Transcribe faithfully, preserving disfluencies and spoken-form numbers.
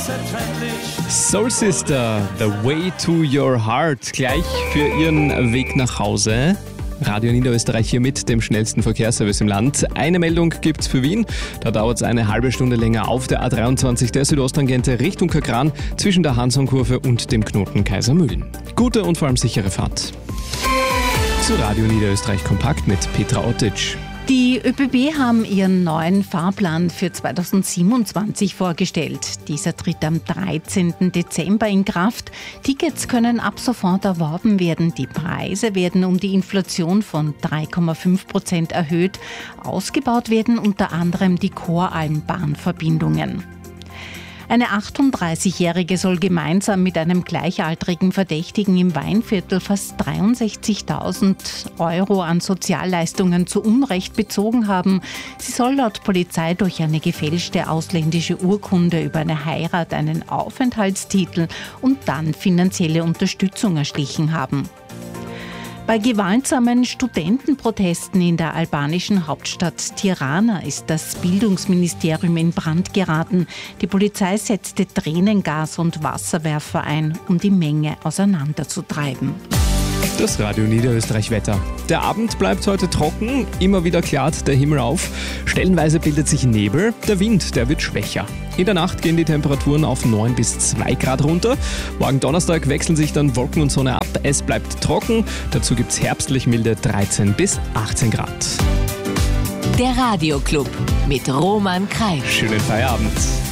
Soul Sister, The Way to Your Heart, gleich für Ihren Weg nach Hause. Radio Niederösterreich hier mit dem schnellsten Verkehrsservice im Land. Eine Meldung gibt's für Wien. Da dauert es eine halbe Stunde länger auf der A dreiundzwanzig der Südosttangente Richtung Kakran zwischen der Hansonkurve und dem Knoten Kaisermühlen. Gute und vor allem sichere Fahrt. Zu Radio Niederösterreich Kompakt mit Petra Ottic. Die ÖBB haben ihren neuen Fahrplan für zweitausendsiebenundzwanzig vorgestellt. Dieser tritt am dreizehnten Dezember in Kraft. Tickets können ab sofort erworben werden. Die Preise werden um die Inflation von drei Komma fünf Prozent erhöht. Ausgebaut werden unter anderem die Koralmbahn-Verbindungen. Eine achtunddreißigjährige soll gemeinsam mit einem gleichaltrigen Verdächtigen im Weinviertel fast dreiundsechzigtausend Euro an Sozialleistungen zu Unrecht bezogen haben. Sie soll laut Polizei durch eine gefälschte ausländische Urkunde über eine Heirat einen Aufenthaltstitel und dann finanzielle Unterstützung erschlichen haben. Bei gewaltsamen Studentenprotesten in der albanischen Hauptstadt Tirana ist das Bildungsministerium in Brand geraten. Die Polizei setzte Tränengas und Wasserwerfer ein, um die Menge auseinanderzutreiben. Das Radio Niederösterreich Wetter. Der Abend bleibt heute trocken, immer wieder klart der Himmel auf. Stellenweise bildet sich Nebel, der Wind, der wird schwächer. In der Nacht gehen die Temperaturen auf neun bis zwei Grad runter. Morgen Donnerstag wechseln sich dann Wolken und Sonne ab. Es bleibt trocken, dazu gibt es herbstlich milde dreizehn bis achtzehn Grad. Der Radio Club mit Roman Kreis. Schönen Feierabend.